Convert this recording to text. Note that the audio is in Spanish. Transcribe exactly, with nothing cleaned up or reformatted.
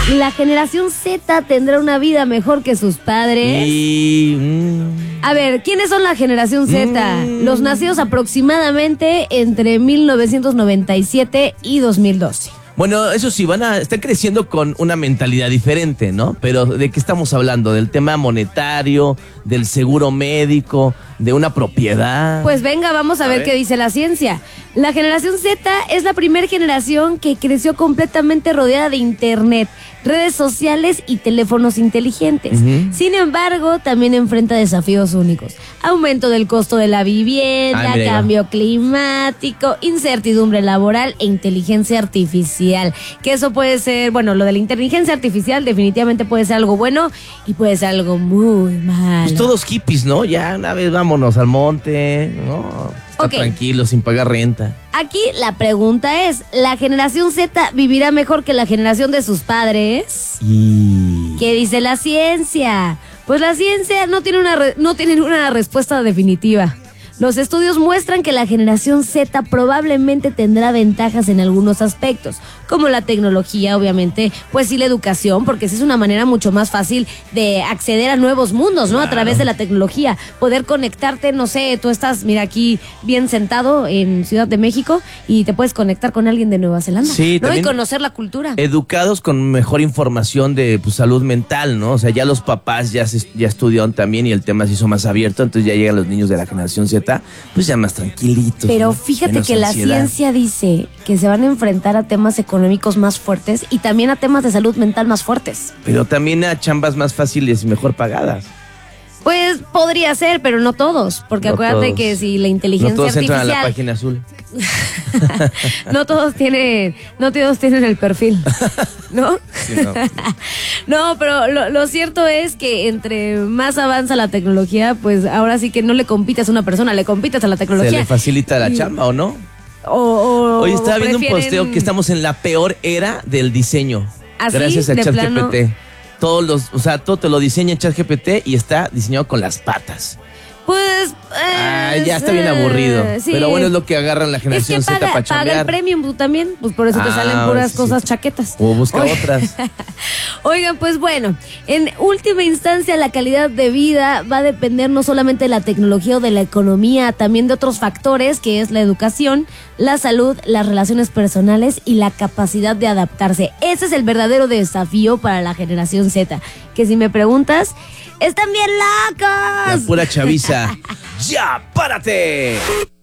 ¿La generación Z tendrá una vida mejor que sus padres? Y... Mm, A ver, ¿quiénes son la generación Z? Mm. Los nacidos aproximadamente entre mil novecientos noventa y siete y dos mil doce. Bueno, eso sí, van a estar creciendo con una mentalidad diferente, ¿no? Pero ¿de qué estamos hablando? ¿Del tema monetario, del seguro médico, de una propiedad? Pues venga, vamos a, A ver, ver. qué dice la ciencia. La generación Z es la primera generación que creció completamente rodeada de internet, redes sociales y teléfonos inteligentes. Ujú. Sin embargo, también enfrenta desafíos únicos. Aumento del costo de la vivienda, Ay, mira, ahí va. cambio climático, incertidumbre laboral e inteligencia artificial. Que eso puede ser, bueno, lo de la inteligencia artificial definitivamente puede ser algo bueno y puede ser algo muy malo. Pues todos hippies, ¿no? Ya una vez vámonos al monte, ¿no? Está Ok. tranquilo, sin pagar renta. Aquí la pregunta es, ¿la generación Z vivirá mejor que la generación de sus padres? Y... ¿Qué dice la ciencia? Pues la ciencia no tiene una, re- no tiene una respuesta definitiva. Los estudios muestran que la generación Z probablemente tendrá ventajas en algunos aspectos, como la tecnología, obviamente, pues sí la educación, porque esa es una manera mucho más fácil de acceder a nuevos mundos, ¿no? Claro. A través de la tecnología, poder conectarte, no sé, tú estás, mira, aquí bien sentado en Ciudad de México y te puedes conectar con alguien de Nueva Zelanda, Sí, ¿no? Y también- conocer la cultura. Educados con mejor información de pues, salud mental, ¿no? O sea, ya los papás ya, se, ya estudiaron también y el tema se hizo más abierto, entonces ya llegan los niños de la generación Z, pues ya más tranquilitos. Pero ¿no? fíjate Menos que la ansiedad. ciencia dice que se van a enfrentar a temas económicos más fuertes y también a temas de salud mental más fuertes. Pero también a chambas más fáciles y mejor pagadas. Pues podría ser, pero no todos, porque No acuérdate todos. que si la No inteligencia todos entran a la artificial, página azul. no todos tienen, no todos tienen el perfil, ¿no? Sí, no. No, pero lo, lo cierto es que entre más avanza la tecnología, pues ahora sí que no le compites a una persona, le compites a la Se tecnología. le facilita la Y- chamba, ¿o no? O, o- Hoy estaba o viendo un prefieren- posteo que estamos en la peor era del diseño. ¿Ah, sí? Gracias a ¿De plano? ChatGPT. Todos los, o sea, todo te lo diseña ChatGPT y está diseñado con las patas. Pues. Ah, eh, ya está bien aburrido. sí. Pero bueno, es lo que agarran la Es generación que Z paga, para paga el chambear. premium tú también, pues por eso te Ah, salen puras sí, cosas sí. chaquetas. O busca Oye- otras. Oigan, pues bueno, en última instancia la calidad de vida va a depender no solamente de la tecnología o de la economía, también de otros factores que es la educación, la salud, las relaciones personales y la capacidad de adaptarse. Ese es el verdadero desafío para la generación Z, que si me preguntas, están bien La locos. pura chaviza. ¡Ya, párate!